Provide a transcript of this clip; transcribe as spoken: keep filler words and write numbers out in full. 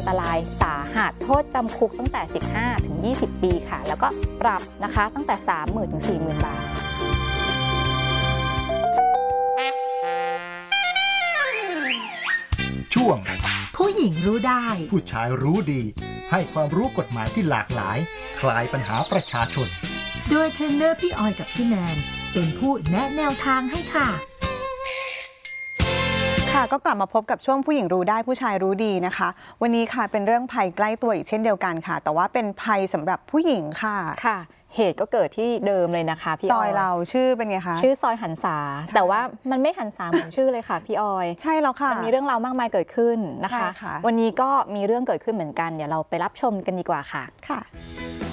ตรายสาหัสโทษจำคุกตั้งแต่ สิบห้าถึงยี่สิบ ปีค่ะแล้วก็ปรับนะคะตั้งแต่ สามหมื่น ถึง สี่หมื่น บาทช่วงผู้หญิงรู้ได้ผู้ชายรู้ดีให้ความรู้กฎหมายที่หลากหลายคลายปัญหาประชาชนโดยเทรนเนอร์พี่ออยกับพี่แนนเป็นผู้แนะแนวทางให้ค่ะค่ะก็กลับมาพบกับช่วงผู้หญิงรู้ได้ผู้ชายรู้ดีนะคะวันนี้ค่ะเป็นเรื่องภัยใกล้ตัวอีกเช่นเดียวกันค่ะแต่ว่าเป็นภัยสำหรับผู้หญิงค่ะค่ะเหตุก็เกิดที่เดิมเลยนะคะพี่ออยซอยเราชื่อเป็นไงคะชื่อซอยหันษาแต่ว่ามันไม่หันษาเหมือนชื่อเลยค่ะพี่ออยใช่แล้วค่ะมันมีเรื่องราวมากมายเกิดขึ้นนะคะวันนี้ก็มีเรื่องเกิดขึ้นเหมือนกันเดี๋ยวเราไปรับชมกันดีกว่าค่ะค่ะ